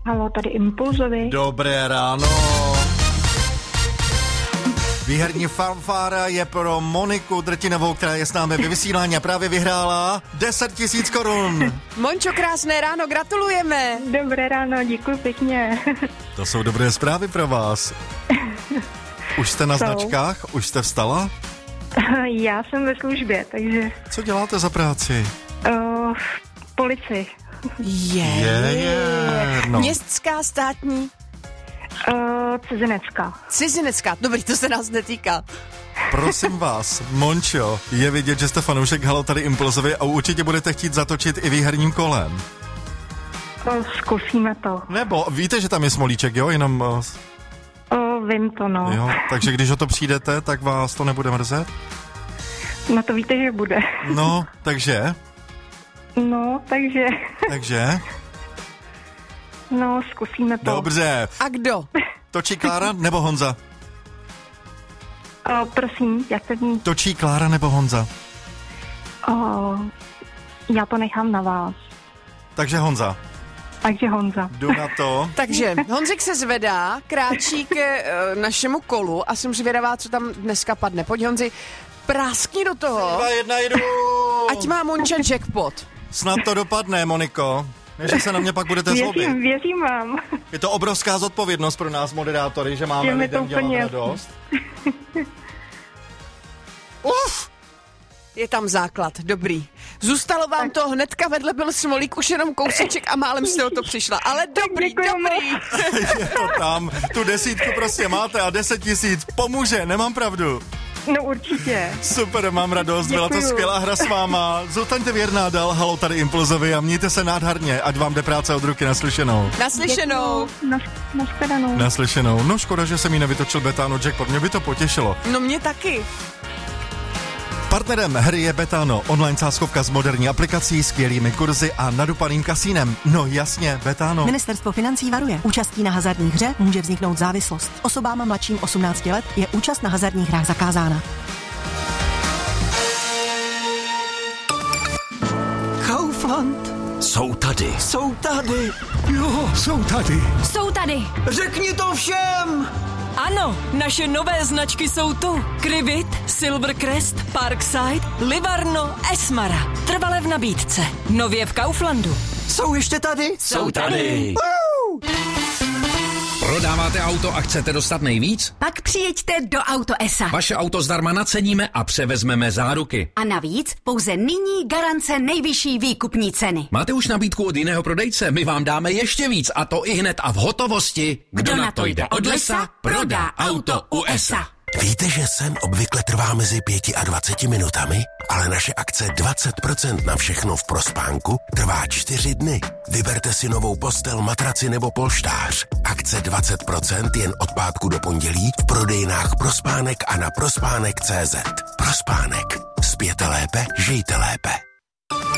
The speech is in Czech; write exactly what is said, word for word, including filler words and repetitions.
Halo, tady Impulzovi. Dobré ráno. Výherní fanfára je pro Moniku Drtinovou, která je s námi ve vysílání a právě vyhrála deset tisíc korun. Mončo, krásné ráno, gratulujeme. Dobré ráno, děkuji pěkně. To jsou dobré zprávy pro vás. Už jste na jsou. značkách? Už jste vstala? Já jsem ve službě, takže... Co děláte za práci? Uh, policii. Je, Je, je, no. Městská, státní? Uh, cizinecká. Cizinecká, dobrý, to se nás netýká. Prosím vás, Mončo, je vidět, že jste fanoušek Halo tady Impulzovi a určitě budete chtít zatočit i výherním kolem. Uh, zkusíme to. Nebo víte, že tam je smolíček, jo? Jenom... Uh, vím to, no. Jo, takže když o to přijdete, tak vás to nebude mrzet? No to víte, že bude. No, takže? No, takže... Takže? No, zkusíme to. Dobře. A kdo? Točí Klára nebo Honza? Uh, prosím, jak se ní... Točí Klára nebo Honza? Uh, já to nechám na vás. Takže Honza. Takže Honza. Jdu na to. Takže Honzik se zvedá, kráčí k e, našemu kolu a jsem zvědavá, co tam dneska padne. Pojď, Honzi, práskni do toho, Dva, jedna, jdu. ať má Monča jackpot. Snad to dopadne, Moniko. Než se na mě pak budete zlobit. Věřím, věřím vám. Je to obrovská zodpovědnost pro nás, moderátory, že máme Je mi to lidem dělat úplně radost. Uf! Je tam základ, dobrý. Zůstalo vám to, hnedka vedle byl smolík, už jenom kousíček a málem jste o to přišla. Ale dobrý, děkujeme. dobrý. Je to tam. Tu desítku prostě máte a deset tisíc pomůže, nemám pravdu. No určitě. Super, mám radost, byla to Děkuju. skvělá hra s váma. Zůstaňte věrná dál, Halo tady Impulzovi a mějte se nádherně, ať vám jde práce od ruky, naslyšenou. Naslyšenou. Na, na shledanou. Naslyšenou. No škoda, že jsem jí nevytočil Betano Jackpot, mě by to potěšilo. No mě taky. Partnerem hry je Betano, online sázkovka s moderní aplikací, skvělými kurzy a nadupaným kasínem. No jasně, Betano. Ministerstvo financí varuje. Účastí na hazardní hře může vzniknout závislost. Osobám mladším osmnácti let je účast na hazardních hrách zakázána. Kaufland. Jsou tady. Jsou tady. Jo, jsou tady. Jsou tady. Řekni to všem. Ano, naše nové značky jsou tu. Krivit, Silvercrest, Parkside, Livarno, Esmara. Trvale v nabídce. Nově v Kauflandu. Jsou ještě tady? Jsou tady. Uh! Prodáváte auto a chcete dostat nejvíc? Pak přijeďte do Auto E S A. Vaše auto zdarma naceníme a převezmeme záruky. A navíc pouze nyní garance nejvyšší výkupní ceny. Máte už nabídku od jiného prodejce? My vám dáme ještě víc a to i hned a v hotovosti. Kdo na to jde od lesa, prodá auto u E S A. Víte, že sen obvykle trvá mezi pěti a dvaceti minutami? Ale naše akce dvacet procent na všechno v Prospánku trvá čtyři dny. Vyberte si novou postel, matraci nebo polštář. Akce dvacet procent jen od pátku do pondělí v prodejnách Prospánek a na prospánek tečka cé zet. Prospánek. Spěte lépe, žijte lépe.